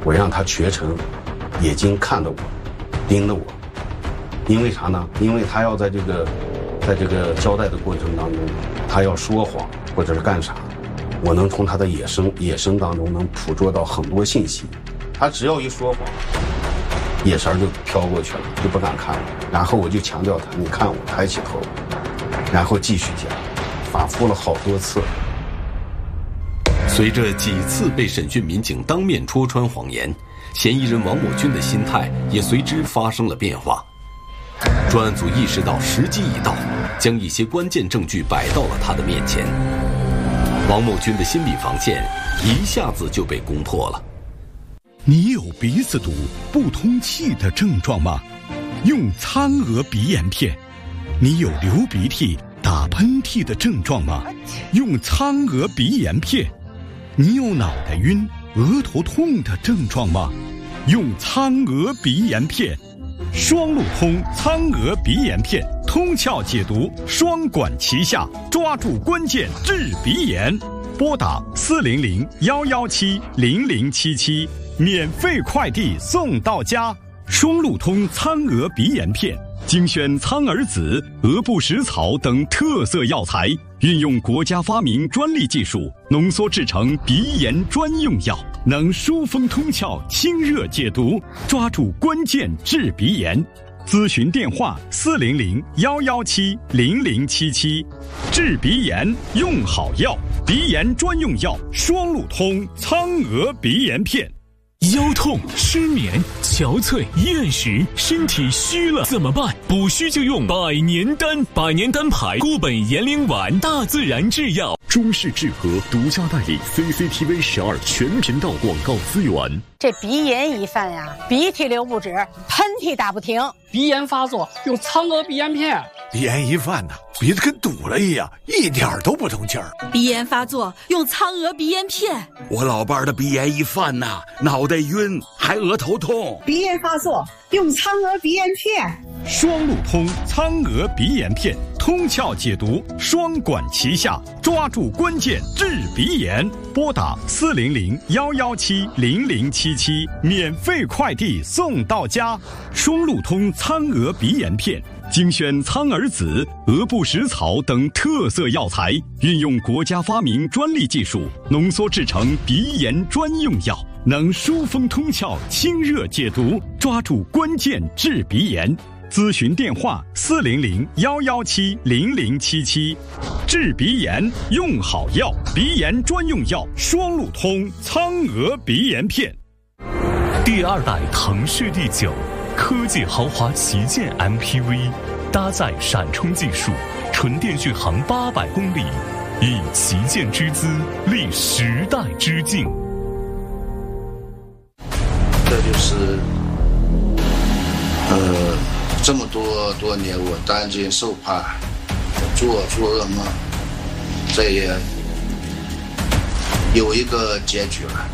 我让他全程眼睛看着我，盯着我。因为啥呢？因为他要在这个交代的过程当中，他要说谎或者是干啥，我能从他的眼神当中能捕捉到很多信息。他只要一说谎，眼神就飘过去了，就不敢看了。然后我就强调他，你看我，抬起头，然后继续讲，反复了好多次。 随着几次被审讯民警当面戳穿谎言，嫌疑人王某军的心态也随之发生了变化。专案组意识到时机已到，将一些关键证据摆到了他的面前。王某军的心理防线一下子就被攻破了。 你有鼻子堵、不通气的症状吗？用苍娥鼻炎片。你有流鼻涕、打喷嚏的症状吗？用苍娥鼻炎片。你有脑袋晕、额头痛的症状吗？用苍娥鼻炎片。双路通苍娥鼻炎片，通窍解毒，双管齐下，抓住关键治鼻炎。拨打400-117-0077，免费快递送到家。双路通苍娥鼻炎片，精选苍耳子、鹅不食草等特色药材，运用国家发明专利技术，浓缩制成鼻炎专用药，能疏风通窍、清热解毒，抓住关键治鼻炎。咨询电话400-117-0077。治鼻炎用好药，鼻炎专用药双路通苍娥鼻炎片。 腰痛、失眠、憔悴、厌食，身体虚了怎么办？补虚就用百年丹，百年丹牌固本延龄丸，大自然制药。 中式制和独家代理 CCTV12全频道广告资源。 这鼻炎一犯呀，鼻涕流不止，喷嚏打不停。 鼻炎发作用苍娥鼻炎片。 鼻炎一犯呢，鼻子跟堵了一样，一点都不通气儿。 鼻炎发作用苍娥鼻炎片。 我老伴儿的鼻炎一犯呐，脑袋晕，还额头痛。 鼻炎发作用苍娥鼻炎片。 双路通苍娥鼻炎片，通窍解毒，双管齐下，抓住关键治鼻炎。拨打400-117-0077，免费快递送到家。双路通苍娥鼻炎片，精选苍耳子、鹅不食草等特色药材，运用国家发明专利技术，浓缩制成鼻炎专用药，能疏风通窍、清热解毒，抓住关键治鼻炎。咨询电话400-117-0077。治鼻炎用好药，鼻炎专用药双路通苍娥鼻炎片。 第二代腾势D9科技豪华旗舰 MPV， 搭载闪充技术，纯电续航800公里，以旗舰之姿立时代之境。 这就是这么多年我担惊受怕，做噩梦，这也有一个结局了。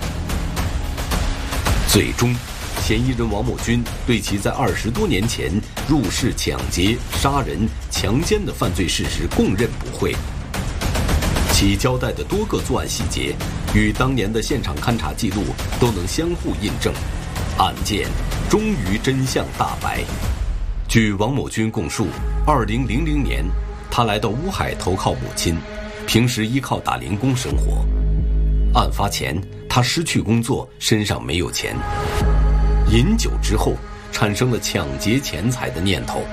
最终嫌疑人王某军对其在20多年前入室抢劫、杀人、强奸的犯罪事实供认不讳。其交代的多个作案细节与当年的现场勘查记录都能相互印证，案件终于真相大白。据王某军供述，2000年他来到乌海投靠母亲，平时依靠打零工生活。案发前他失去工作，身上没有钱，饮酒之后产生了抢劫钱财的念头。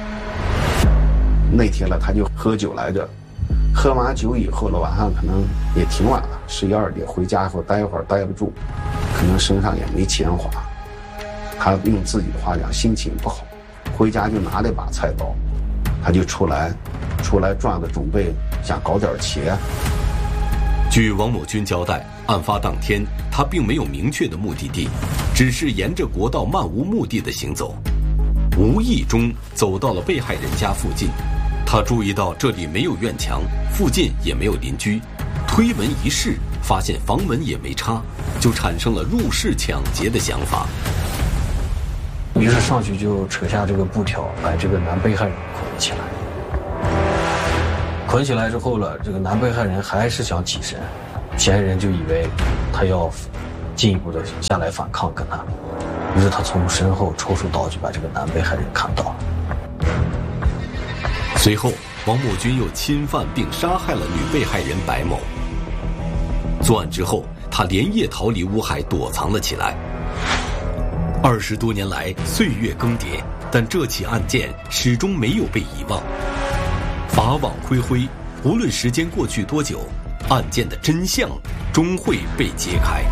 那天了他就喝酒来着，喝完酒以后了，晚上可能也挺晚了，11、12点回家以后待一会儿待不住，可能身上也没钱花，他用自己的话讲心情不好，回家就拿了一把菜刀，他就出来转的，准备想搞点钱。 据王某军交代，案发当天他并没有明确的目的地，只是沿着国道漫无目的的行走，无意中走到了被害人家附近。他注意到这里没有院墙，附近也没有邻居，推门一试，发现房门也没插，就产生了入室抢劫的想法。 于是上去就扯下这个布条，把这个男被害人捆起来。捆起来之后了，这个男被害人还是想起身，嫌疑人就以为他要进一步的下来反抗跟他。于是他从身后抽出刀，就把这个男被害人砍倒。 随后，王某军又侵犯并杀害了女被害人白某。作案之后，他连夜逃离乌海躲藏了起来。20多年来，岁月更迭，但这起案件始终没有被遗忘。法网恢恢，无论时间过去多久，案件的真相终会被揭开。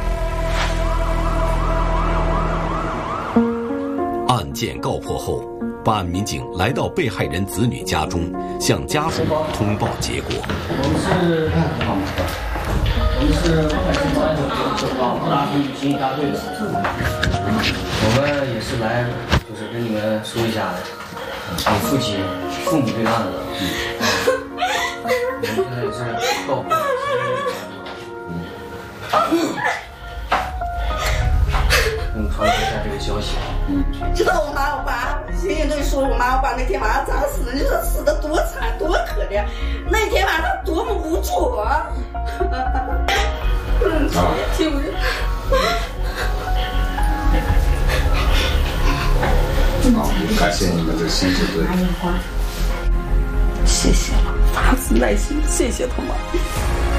案件告破后，办案民警来到被害人子女家中，向家属通报结果。 我们是布达区刑警大队的，我们也是来，就是跟你们说一下，你父母这个案子，我们现在也是告破。给你传达一下这个消息。 知道我妈我爸，刑警队说我妈我爸那天晚上咋死的？你说死的多惨多可怜，那天晚上他多么无助啊！听不见。 感谢你们的刑警队， 谢谢了，发自内心谢谢他们。